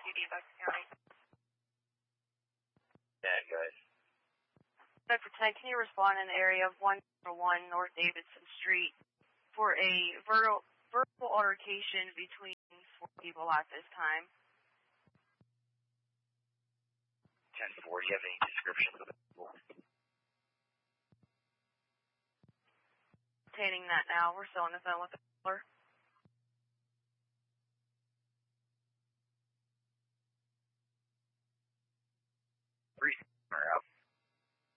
PD, Bucks County. Yeah, guys. Dr. 10, can you respond in the area of 101 North Davidson Street for a verbal altercation between 4 people at this time? 10-4, do you have any descriptions of the people? Obtaining that now. We're still on the phone with the caller.